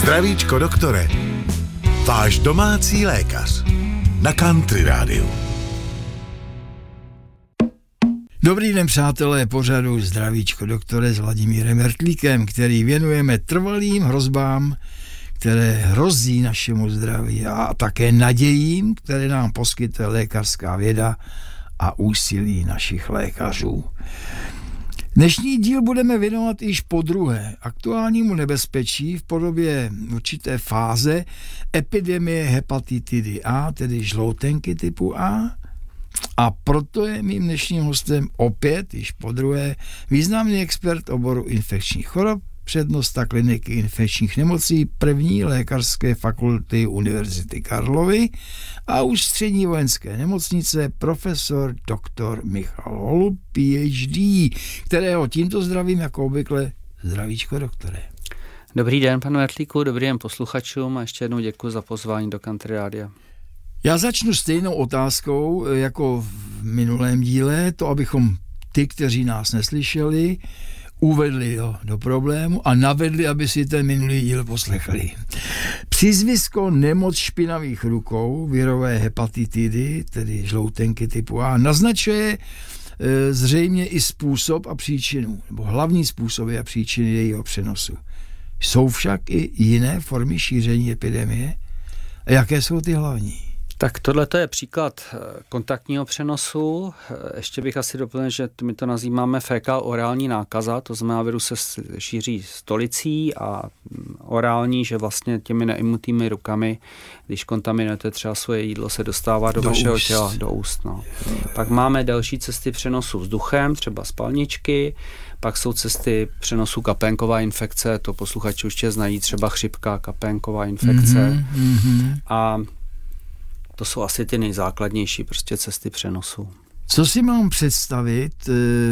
Zdravíčko, doktore. Váš domácí lékař na Country Rádiu. Dobrý den, přátelé pořadu Zdravíčko, doktore s Vladimírem Mertlíkem, který věnujeme trvalým hrozbám, které hrozí našemu zdraví a také nadějím, které nám poskytuje lékařská věda a úsilí našich lékařů. Dnešní díl budeme věnovat již podruhé aktuálnímu nebezpečí v podobě určité fáze epidemie hepatitidy A, tedy žloutenky typu A. A proto je mým dnešním hostem opět, již podruhé, významný expert oboru infekčních chorob, přednosta kliniky infekčních nemocí první lékařské fakulty Univerzity Karlovy a ústřední vojenské nemocnice profesor dr. Michal Holub, PhD, kterého tímto zdravím jako obvykle. Zdravíčko, doktore. Dobrý den, pane Mertlíku, dobrý den posluchačům a ještě jednou děkuji za pozvání do Country Rádia. Já začnu stejnou otázkou jako v minulém díle, to abychom ty, kteří nás neslyšeli, uvedli do problému a navedli, aby si ten minulý díl poslechli. Přízvisko nemoc špinavých rukou, virové hepatitidy, tedy žloutenky typu A, naznačuje zřejmě i způsob a příčinu, nebo hlavní způsoby a příčiny jejího přenosu. Jsou však i jiné formy šíření epidemie? A jaké jsou ty hlavní? Tak tohle je příklad kontaktního přenosu. Ještě bych asi doplnil, že my to nazýváme fékál-orální nákaza, to znamená, virus se šíří stolicí a orální, že vlastně těmi neimutými rukami, když kontaminujete třeba svoje jídlo, se dostává do vašeho těla, do úst. No. Pak máme další cesty přenosu vzduchem, třeba spalničky, pak jsou cesty přenosu kapénková infekce, to posluchači určitě znají, třeba chřipka, kapénková infekce. A to jsou asi ty nejzákladnější prostě cesty přenosu. Co si mám představit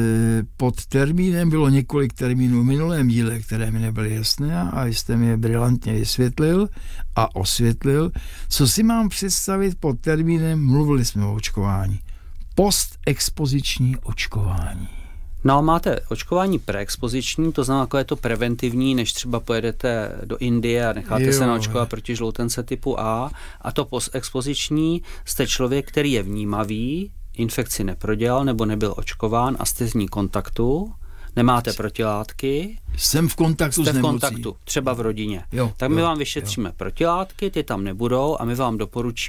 pod termínem, bylo několik termínů v minulém díle, které mi nebyly jasné a jste mi je brilantně vysvětlil a osvětlil. Co si mám představit pod termínem, mluvili jsme o očkování, postexpoziční očkování? No, máte očkování preexpoziční, to znamená, jako je to preventivní, než třeba pojedete do Indie a necháte se naočkovat proti žloutence typu A. A to postexpoziční, jste člověk, který je vnímavý, infekci neprodělal nebo nebyl očkován a jste z ní kontaktu, nemáte protilátky. Jsem v kontaktu jste s nemocí. v kontaktu, třeba v rodině. Tak my vám vyšetříme protilátky, ty tam nebudou a my vám doporučíme